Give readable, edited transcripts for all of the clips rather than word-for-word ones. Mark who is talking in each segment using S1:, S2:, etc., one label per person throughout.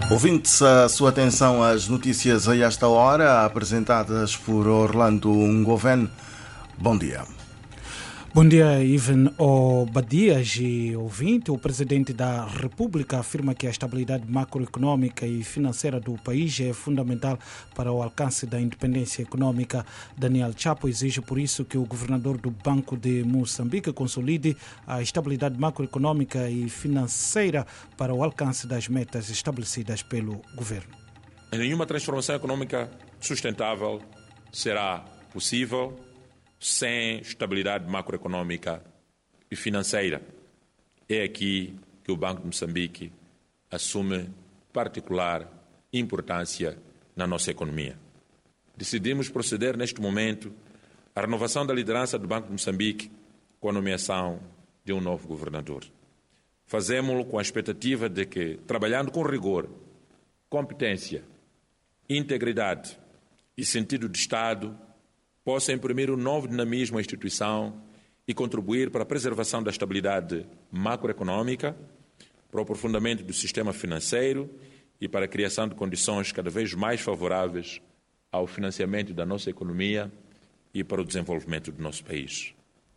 S1: Ouvintes, a sua atenção às notícias a esta hora, apresentadas por Orlando Ngoven. Bom dia.
S2: Bom dia, Ivan Obadias e ouvinte. O presidente da República afirma que a estabilidade macroeconômica e financeira do país é fundamental para o alcance da independência econômica. Daniel Chapo exige por isso que o governador do Banco de Moçambique consolide a estabilidade macroeconômica e financeira para o alcance das metas estabelecidas pelo governo.
S3: Nenhuma transformação econômica sustentável será possível sem estabilidade macroeconômica e financeira. É aqui que o Banco de Moçambique assume particular importância na nossa economia. Decidimos proceder neste momento à renovação da liderança do Banco de Moçambique com a nomeação de um novo governador. Fazemos-lo com a expectativa de que, trabalhando com rigor, competência, integridade e sentido de Estado, possa imprimir um novo dinamismo à instituição e contribuir para a preservação da estabilidade macroeconômica, para o aprofundamento do sistema financeiro e para a criação de condições cada vez mais favoráveis ao financiamento da nossa economia e para o desenvolvimento do nosso país.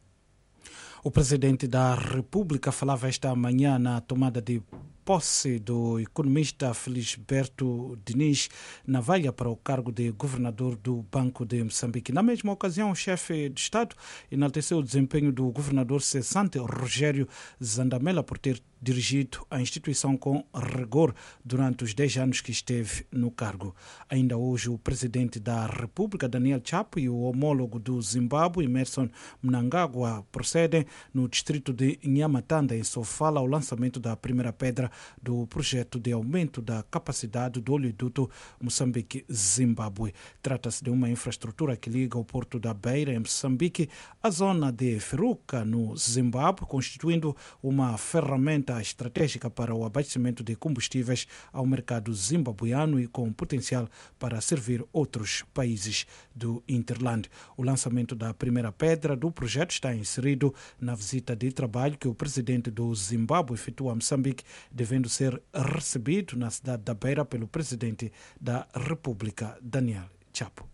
S2: O presidente da República falava esta manhã na tomada de posse do economista Felisberto Diniz na vaga para o cargo de governador do Banco de Moçambique. Na mesma ocasião, o chefe de Estado enalteceu o desempenho do governador cessante Rogério Zandamela por ter dirigido a instituição com rigor durante os 10 anos que esteve no cargo. Ainda hoje, o presidente da República, Daniel Chapo, e o homólogo do Zimbábue, Emmerson Mnangagwa, procedem no distrito de Nhamatanda, em Sofala, ao lançamento da primeira pedra do projeto de aumento da capacidade do oleoduto Moçambique-Zimbábue. Trata-se de uma infraestrutura que liga o porto da Beira, em Moçambique, à zona de Feruca, no Zimbábue, constituindo uma ferramenta estratégica para o abastecimento de combustíveis ao mercado zimbabuiano e com potencial para servir outros países do Interland. O lançamento da primeira pedra do projeto está inserido na visita de trabalho que o presidente do Zimbábue efetua a Moçambique, devendo ser recebido na cidade da Beira pelo presidente da República, Daniel Chapo.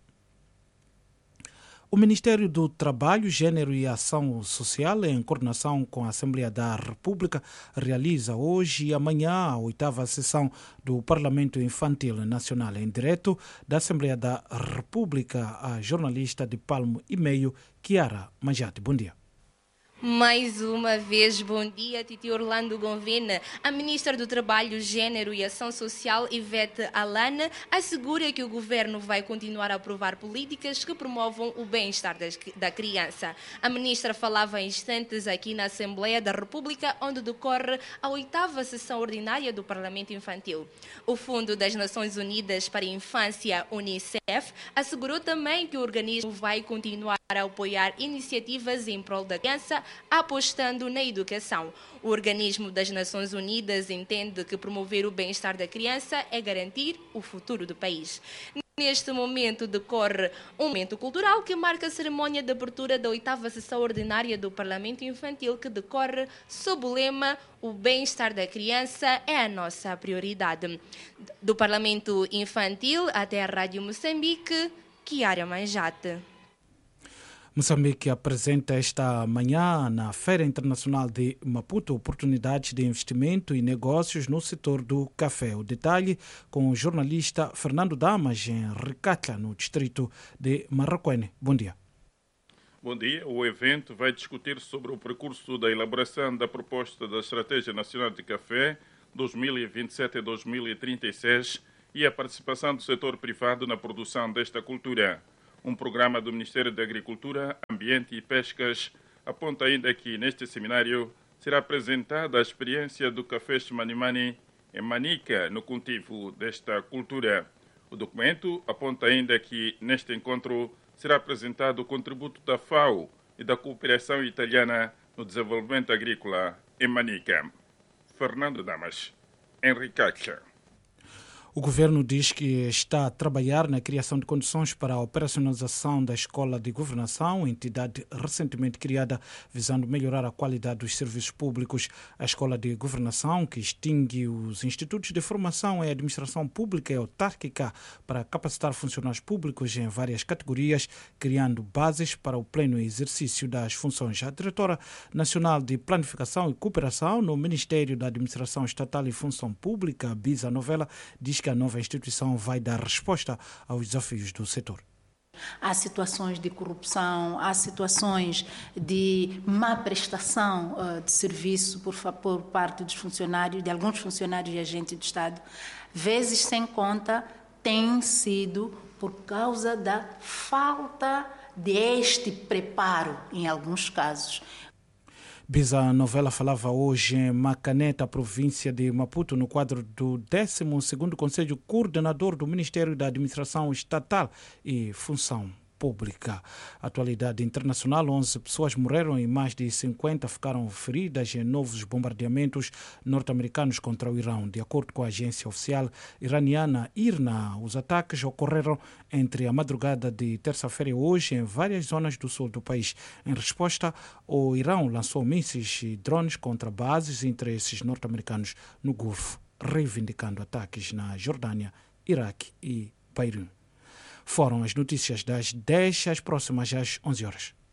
S2: O Ministério do Trabalho, Gênero e Ação Social, em coordenação com a Assembleia da República, realiza hoje e amanhã a 8ª sessão do Parlamento Infantil Nacional. Em direto da Assembleia da República, a jornalista de Palmo e Meio, Kiara Majati. Bom dia.
S4: Mais uma vez, bom dia, Titi Orlando Gonvena. A ministra do Trabalho, Gênero e Ação Social, Ivete Alana, assegura que o governo vai continuar a aprovar políticas que promovam o bem-estar da criança. A ministra falava em instantes aqui na Assembleia da República, onde decorre a 8ª sessão ordinária do Parlamento Infantil. O Fundo das Nações Unidas para a Infância, UNICEF, assegurou também que o organismo vai continuar a apoiar iniciativas em prol da criança, apostando na educação. O organismo das Nações Unidas entende que promover o bem-estar da criança é garantir o futuro do país. Neste momento decorre um momento cultural que marca a cerimónia de abertura da 8ª sessão ordinária do Parlamento Infantil, que decorre sob o lema "O bem-estar da criança é a nossa prioridade". Do Parlamento Infantil até a Rádio Moçambique, Kiara Manjate.
S2: Moçambique apresenta esta manhã na Feira Internacional de Maputo oportunidades de investimento e negócios no setor do café. O detalhe com o jornalista Fernando Damas, em Ricatla, no distrito de Marraquene. Bom dia.
S5: Bom dia. O evento vai discutir sobre o percurso da elaboração da proposta da Estratégia Nacional de Café 2027-2036 e a participação do setor privado na produção desta cultura. Um programa do Ministério da Agricultura, Ambiente e Pescas aponta ainda que neste seminário será apresentada a experiência do café Chimanimani em Manica no cultivo desta cultura. O documento aponta ainda que neste encontro será apresentado o contributo da FAO e da cooperação italiana no desenvolvimento agrícola em Manica. Fernando Damas, Henrique Cacha.
S2: O governo diz que está a trabalhar na criação de condições para a operacionalização da Escola de Governação, entidade recentemente criada visando melhorar a qualidade dos serviços públicos. A Escola de Governação, que extingue os institutos de formação em administração pública e autárquica para capacitar funcionários públicos em várias categorias, criando bases para o pleno exercício das funções. A diretora nacional de Planificação e Cooperação no Ministério da Administração Estatal e Função Pública, Bisa Novella, diz que a nova instituição vai dar resposta aos desafios do setor.
S6: Há situações de corrupção, há situações de má prestação de serviço por parte dos funcionários, de alguns funcionários e agentes do Estado. Vezes sem conta, tem sido por causa da falta deste preparo, em alguns casos.
S2: Bisa Novella falava hoje em Macaneta, província de Maputo, no quadro do 12º Conselho Coordenador do Ministério da Administração Estatal e Função Pública. Atualidade internacional: 11 pessoas morreram e mais de 50 ficaram feridas em novos bombardeamentos norte-americanos contra o Irão. De acordo com a agência oficial iraniana IRNA, os ataques ocorreram entre a madrugada de terça-feira e hoje em várias zonas do sul do país. Em resposta, o Irão lançou mísseis e drones contra bases e interesses norte-americanos no Golfo, reivindicando ataques na Jordânia, Iraque e Beirute. Foram as notícias das 10 às próximas às 11 horas.